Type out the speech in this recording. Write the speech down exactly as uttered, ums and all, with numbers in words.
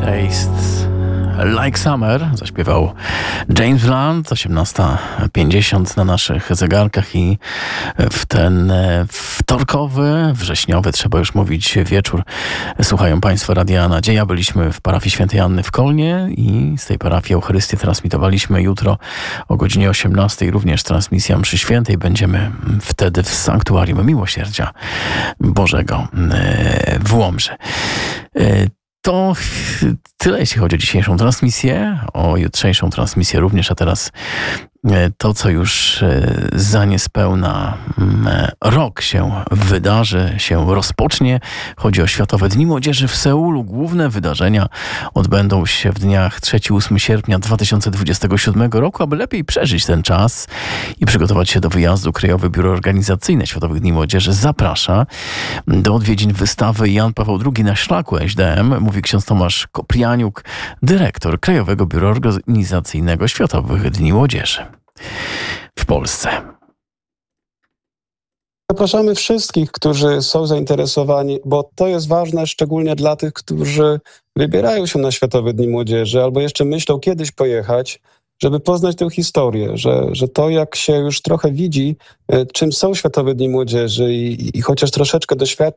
Taste Like Summer zaśpiewał James Blunt. osiemnasta pięćdziesiąt na naszych zegarkach i w ten wtorkowy, wrześniowy, trzeba już mówić, wieczór słuchają Państwo Radia Nadzieja. Byliśmy w parafii Świętej Anny w Kolnie i z tej parafii Eucharystię transmitowaliśmy. Jutro o godzinie osiemnastej również transmisja mszy świętej. Będziemy wtedy w Sanktuarium Miłosierdzia Bożego w Łomży. To tyle, jeśli chodzi o dzisiejszą transmisję, o jutrzejszą transmisję również, a teraz to, co już za niespełna rok się wydarzy, się rozpocznie. Chodzi o Światowe Dni Młodzieży w Seulu. Główne wydarzenia odbędą się w dniach trzeciego do ósmego sierpnia dwa tysiące dwudziestego siódmego roku. Aby lepiej przeżyć ten czas i przygotować się do wyjazdu, Krajowe Biuro Organizacyjne Światowych Dni Młodzieży zaprasza do odwiedzin wystawy Jan Paweł drugi na szlaku S D M, mówi ksiądz Tomasz Koprianiuk, dyrektor Krajowego Biura Organizacyjnego Światowych Dni Młodzieży w Polsce. Zapraszamy wszystkich, którzy są zainteresowani, bo to jest ważne szczególnie dla tych, którzy wybierają się na Światowe Dni Młodzieży albo jeszcze myślą kiedyś pojechać, żeby poznać tę historię, że, że to jak się już trochę widzi, czym są Światowe Dni Młodzieży i, i chociaż troszeczkę doświadczy